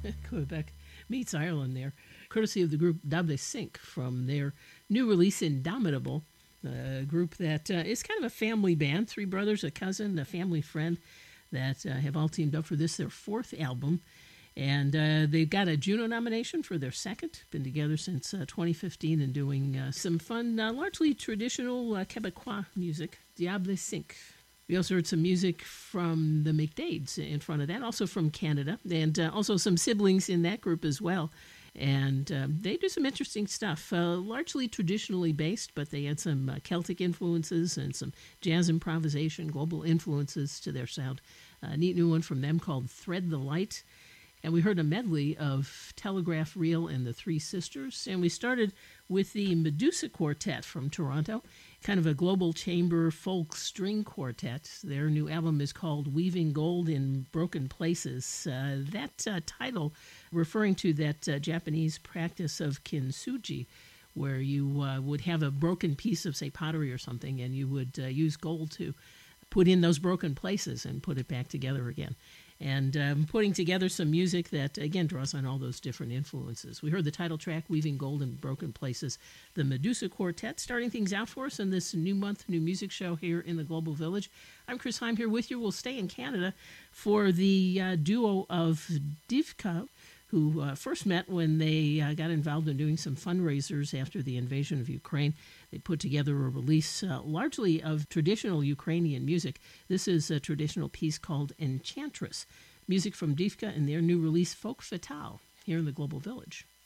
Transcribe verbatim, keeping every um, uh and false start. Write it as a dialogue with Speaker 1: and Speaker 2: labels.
Speaker 1: Quebec meets Ireland there, courtesy of the group Dable Sink from their new release Indomitable, a group that uh, is kind of a family band, three brothers, a cousin, a family friend that uh, have all teamed up for this, their fourth album. And uh, they've got a Juno nomination for their second. Been together since uh, twenty fifteen and doing uh, some fun, uh, largely traditional uh, Quebecois music. Diable Sink. We also heard some music from the McDades in front of that, also from Canada, and uh, also some siblings in that group as well. And um, they do some interesting stuff, uh, largely traditionally based, but they add some uh, Celtic influences and some jazz improvisation, global influences to their sound. A neat new one from them called Thread the Light. And we heard a medley of Telegraph Reel and the Three Sisters. And we started with the Medusa Quartet from Toronto, kind of a global chamber folk string quartet. Their new album is called Weaving Gold in Broken Places. Uh, that uh, title referring to that uh, Japanese practice of kintsugi, where you uh, would have a broken piece of, say, pottery or something, and you would uh, use gold to put in those broken places and put it back together again. And um, putting together some music that, again, draws on all those different influences. We heard the title track, Weaving Gold in Broken Places, the Medusa Quartet, starting things out for us in this new month, new music show here in the Global Village. I'm Chris Heim here with you. We'll stay in Canada for the uh, duo of Divka, who uh, first met when they uh, got involved in doing some fundraisers after the invasion of Ukraine. They put together a release uh, largely of traditional Ukrainian music. This is a traditional piece called Enchantress, music from Divka and their new release Folk Fatale here in the Global Village.